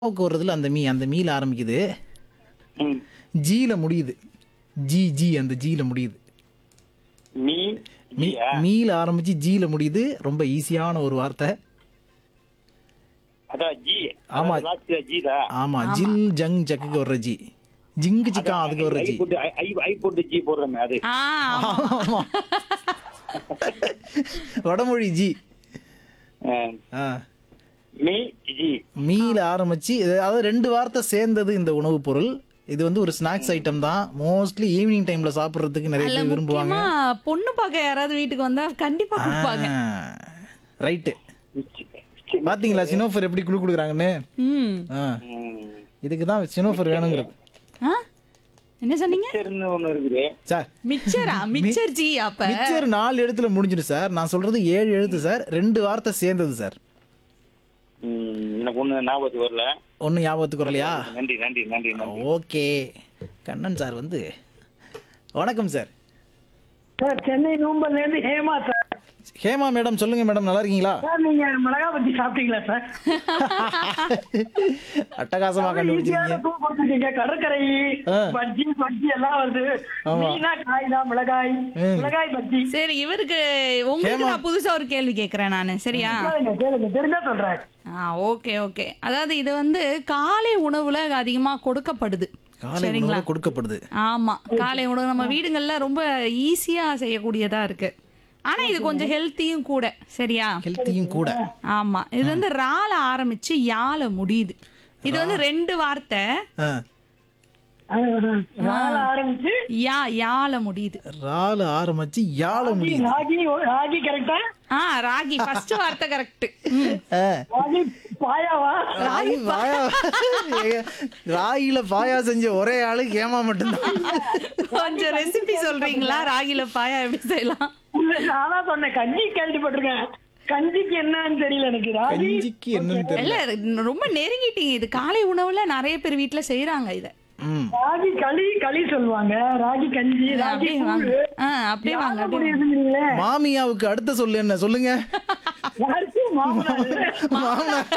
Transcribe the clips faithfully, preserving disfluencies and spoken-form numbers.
க்கு வர்றதுல அந்த மீ அந்த மீல ஆரம்பிக்குது. ம். ஜீல முடியுது. ஜி ஜி அந்த ஜீல முடியுது. மீ மீ ஜியா? மீல ஆரம்பிச்சு ஜீல முடியுது. ரொம்ப ஈஸியான ஒரு வார்த்தை. அதான் ஜி. ஆமா. அதாவது லாஸ்ட்ல ஜிதா? ஆமா. ஜில் ஜங் ஜக்குக்கு வர்ற ஜி. ஜிங்கு சிக்கா அதுக்கு வர்ற ஐ ஜி. போட்டு ஐ ஐ- ஐ போட்டு ஜி போடுறோமே அது. ஆ, ஆமா. ஆமா. வடமொழி ஜி. ஆ. ஆ. Me G. மீல ஆரம்பிச்சு அதாவது ரெண்டு வார்த்தை சேர்ந்தது இந்த உணவுப் பொருள். இது வந்து ஒரு ஸ்நாக்ஸ் ஐட்டம் தான். மோஸ்ட்லி ஈவினிங் டைம்ல சாப்பிடுறதுக்கு நிறைய அதுல பேர் விரும்புவாங்க. முக்கியமா பொண்ணு பார்க்க யாராவது வீட்டுக்கு வந்தா கண்டிப்பா கொடுப்பாங்க. ரைட்டு. மிச்சி- பாத்தீங்களா சினோஃபர் எப்படி குழு கொடுக்குறாங்கன்னு? ம். ஆ. ம். இதுக்கு தான் சினோஃபர் வேணுங்கிறது. ஆ? என்ன சொன்னீங்க? மிச்சர்னு ஒண்ணு இருக்குது. சார் மிச்சரா? மிச்சர் ஜி அப்ப. மிச்சர் நாலு எழுத்துல முடிஞ்சிடும் சார். நான் சொல்றது ஏழு எழுத்து சார். ரெண்டு வார்த்தை சேர்ந்தது சார். ம், எனக்கு ஒண்ணு ஞாபகத்துக்கு வரல. ஒன்னும் ஞாபகத்துக்கு வரலையா? நன்றி நன்றி நன்றி நன்றி. ஓகே. கண்ணன் சார் வந்து வணக்கம் சார். சார் சென்னை நூம்பல்ல இருந்து ஹேமா சார். ஹேமா மேடம் சொல்லுங்க மேடம், நல்லா இருக்கீங்களா? சார் நீங்க மிளகா பஜ்ஜி சாப்பிட்டீங்களா சார்? அட்டகாசமா ஈஸியான கண்டுபிடிச்சிருக்கீங்க. டூ கொடுத்துருக்கீங்க. கடற்கரை ஆ. பஜ்ஜி பஜ்ஜி எல்லாம் வருது. ஆமா. மீனா காய் தான் மிளகாய் ம். மிளகாய் பஜ்ஜி. சரி, இவருக்கு உங்களுக்கு ஹேமா. நான் புதுசா ஒரு கேள்வி கேக்குறேன் நானு. சரியா? கேளுங்க கேளுங்க தெரிஞ்சா சொல்றேன். ஆ, ஓகே ஓகே. அதாவது இது வந்து காலை உணவுல அதிகமா கொடுக்கப்படுது. காலை சரிங்களா? உணவு கொடுக்கப்படுது. ஆமா, காலை உணவு நம்ம வீடுகள்ல ரொம்ப ஈஸியா செய்யக்கூடியதா இருக்கு. ஆனா இது கொஞ்சம் ஹெல்த்தியும் கூட. சரியா? ஹெல்த்தியும் கூட. ஆமா, இது வந்து ரால ஆரம்பிச்சு யால முடியுது. இது வந்து ரெண்டு வார்த்தை. ஆ. நாள ஆரம்பிச்சு யா யால முடியுது. ரால ஆரம்பிச்சு யாழ முடியுது. ராகி ராகி கரெக்டா? ஆ, ராகி ஃபர்ஸ்ட் வார்த்தை கரெக்ட். ஆ. ராகி பாயாவா? ராகி பாயா ராகில பாயா செஞ்ச ஒரே ஆளு ஹேமா மட்டும்தான். கொஞ்சம் ரெசிபி சொல்றீங்களா? ராகில பாயா எப்படி செய்யலாம்? இல்ல நானா சொன்னேன் கஞ்சி கேள்விப்பட்டிருக்கேன். கஞ்சிக்கு என்னன்னு தெரியல எனக்கு. ராகி கஞ்சிக்கு என்னன்னு தெரியல. இல்ல, ரொம்ப நெருங்கிட்டீங்க. இது காலை உணவுல நிறைய பேர் வீட்ல செய்யறாங்க இத. ம். ராகி களி களி சொல்லுவாங்க. ராகி கஞ்சி ராகி அப்படியே வாங்க. கூழு. ஆ, அப்படியே வாங்க, யானை அப்படியே வாங்க. முடியுதுங்களே. மாமியாவுக்கு அடுத்த சொல்லு என்ன சொல்லுங்க? யாருக்கு? மாமனாரு. மாமனார்.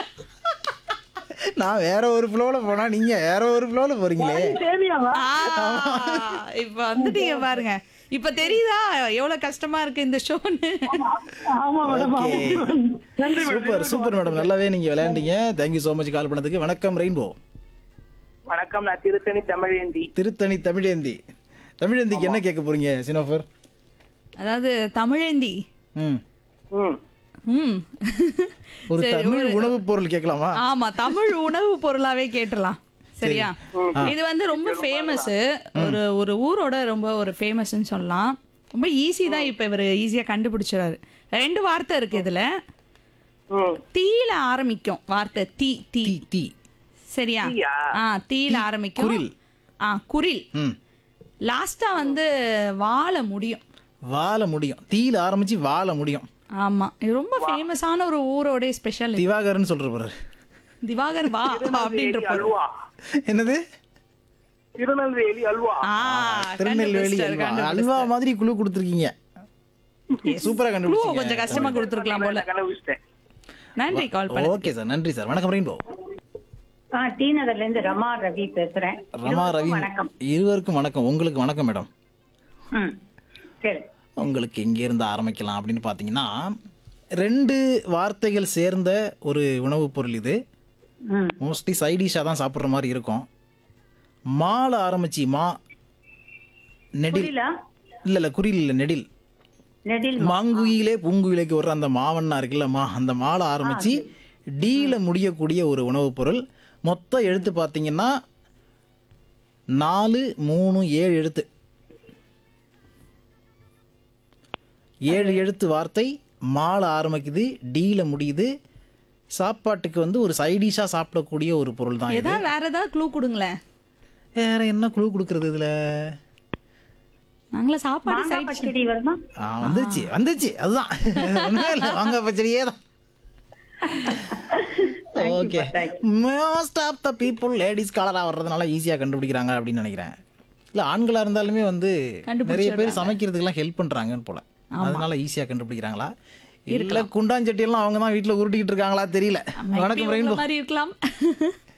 நான் வேற ஒரு ஃப்ளோல போனா நீங்க வேற ஒரு ஃப்ளோல போறீங்களே. ராகி சேமியாவா? ஆ, இப்ப வந்துட்டீங்க பாருங்க. இப்ப தெரியுதா எவ்வளவு கஷ்டமா இருக்கு இந்த ஷோன்னு? ஆமா மேடம். Okay. நன்றி மேடம். சூப்பர் சூப்பர் மேடம், நல்லாவே நீங்க விளையாண்டீங்க. தேங்க்யூ சோ மச் கால் பண்ணதுக்கு. வணக்கம் ரெயின்போ. வணக்கம், நான் திருத்தணி தமிழேந்தி. திருத்தணி தமிழேந்தி. தமிழேந்திக்கு என்ன கேட்க போறீங்க சினோஃபர்? அதாவது தமிழேந்தி. ம். ம். ம். ஒரு சரி, தமிழ் ஒரு- உணவுப் பொருள் கேட்கலாமா? ஆமா, தமிழ் உணவு பொருளாவே கேட்டலாம். சரியா? இது வந்து ரொம்ப ஃபேமஸ். ஒரு ஒரு ஊரோட ரொம்ப ஒரு ஃபேமஸ்னு சொல்லலாம். ரொம்ப ஈஸி தான். இப்ப இவர் ஈஸியா கண்டுபிடிச்சாரு. ரெண்டு வார்த்தை இருக்கு இதுல. ம். தீல ஆரம்பிக்கும் வார்த்தை. தீ தீ தீ தீ. சரியா? தீயா? ஆ, தீல ஆரம்பிக்கும். குரில். ஆ, குரில். ம். லாஸ்டா வந்து வாழ முடியும். வாழ முடியும். தீல ஆரம்பிச்சு வாழ முடியும். ஆமா, இது ரொம்ப ஃபேமஸான ஒரு ஊரோட ஸ்பெஷல். திவாகர்னு சொல்ற பாரு. திவாகர் வா அப்படின்ற திருநெல்வேலி அல்வா. என்னது? திருநெல்வேலி அல்வா. ஆ, திருநெல்வேலி கண்டுபிடிச்சிட்டாரு, அல்வா. அல்வா கண்டுபிடிச்சிட்டாரு. மாதிரி குழு கொடுத்துருக்கீங்க. சூப்பரா Clue கண்டுபிடிச்சீங்க. கொஞ்சம் கஷ்டமா கொடுத்துருக்கலாம் போல. கண்டுபிடிச்சிட்டேன். நன்றி கால் பண்ண. ஓகே சார், நன்றி சார். வணக்கம் ரெயின்போ. ஆ, டி நகர்ல இருந்து ரமா ரவி பேசுறேன். ரமா ரவி. வணக்கம். இருவருக்கும் வணக்கம். உங்களுக்கு வணக்கம் மேடம். ம், சரி. உங்களுக்கு எங்கேருந்து ஆரம்பிக்கலாம் அப்படின்னு பார்த்தீங்கன்னா, ரெண்டு வார்த்தைகள் சேர்ந்த ஒரு உணவுப் பொருள் இது. ம், மோஸ்ட்லி சைடிஷாக தான் சாப்பிட்ற மாதிரி இருக்கும். மால ஆரம்பிச்சு மா நெடில். புரியல. இல்லை இல்லை குறில் இல்லை நெடில். நெடில். மாங்குயிலே பூங்குயிலைக்கு வர்ற அந்த மாவண்ணா இருக்குல்ல மா, அந்த மாலை ஆரம்பிச்சு டீல முடியக்கூடிய ஒரு உணவுப் பொருள். மொத்த எழுத்து பார்த்தீங்கன்னா நாலு மூணு ஏழு எழுத்து. ஏழு எழுத்து வார்த்தை. மாலை ஆரம்பிக்குது, டீல முடியுது. சாப்பாட்டுக்கு வந்து ஒரு சைடிஷாக சாப்பிடக்கூடிய ஒரு பொருள் தான் இது. ஏதாவது வேற ஏதாவது க்ளூ கொடுங்களேன். வேற என்ன குழு கொடுக்கறது இதுல? நாங்கள சாப்பாடு மாங்காய் சைட் பச்சடி வருமா? ஆ, வந்துருச்சு வந்துருச்சு அதுதான். ஒண்ணுமே இல்லை, வாங்க பச்சடியே தான். Okay. Most of the people ladies காலராக வர்றதுனால ஈஸியாக கண்டுபிடிக்கிறாங்க அப்படின்னு நினைக்கிறேன். இல்லை ஆண்களாக இருந்தாலுமே வந்து நிறைய பேர் சமைக்கிறதுக்கெல்லாம் ஹெல்ப் பண்ணுறாங்கன்னு போல, அதனால ஈஸியாக கண்டுபிடிக்கிறாங்களா? இல்லை குண்டாஞ்சட்டியெல்லாம் அவங்க தான் வீட்டில் உருட்டிக்கிட்டு இருக்காங்களா தெரியல. வணக்கம் ரெயின்போ. மாதிரி இருக்கலாம்.